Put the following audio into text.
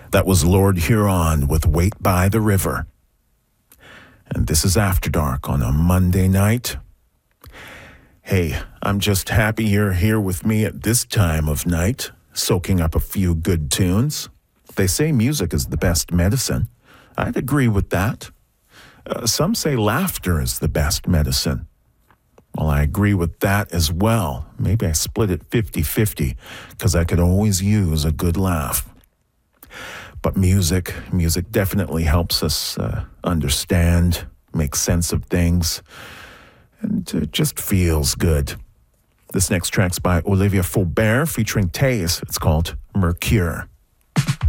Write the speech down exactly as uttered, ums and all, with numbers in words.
That was Lord Huron with Wait by the River. And this is After Dark on a Monday night. Hey, I'm just happy you're here with me at this time of night, soaking up a few good tunes. They say music is the best medicine. I'd agree with that. Uh, some say laughter is the best medicine. Well, I agree with that as well. Maybe I split it fifty-fifty, because I could always use a good laugh. But music, music definitely helps us uh, understand, make sense of things, and it just feels good. This next track's by Olivia Faubert featuring Taze. It's called Mercure.